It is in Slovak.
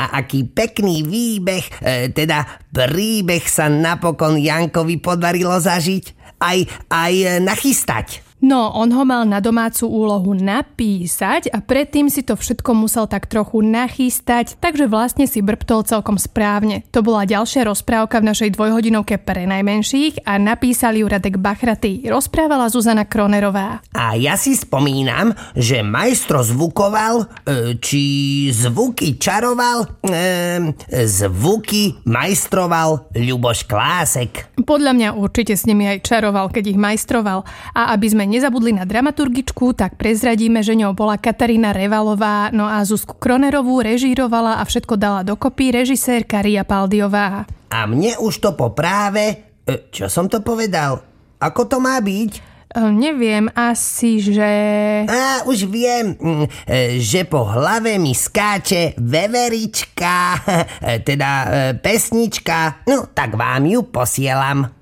A aký pekný výbeh, teda príbeh sa napokon Jankovi podarilo zažiť, aj nachystať. No, on ho mal na domácu úlohu napísať a predtým si to všetko musel tak trochu nachystať, takže vlastne si brbtol celkom správne. To bola ďalšia rozprávka v našej dvojhodinovke pre najmenších a napísali ju Radek Bachratý. Rozprávala Zuzana Kronerová. A ja si spomínam, že majstro zvukoval, či zvuky čaroval, zvuky majstroval Ľuboš Klásek. Podľa mňa určite s nimi aj čaroval, keď ich majstroval. A aby sme nezabudli na dramaturgičku, tak prezradíme, že ňou bola Katarína Revalová, no a Zuzku Kronerovú režírovala a všetko dala dokopy režisérka Ria Paldiová. A mne už to po práve... čo som to povedal? Ako to má byť? Neviem, asi, že... Už viem, že po hlave mi skáče veverička, teda pesnička, no tak vám ju posielam.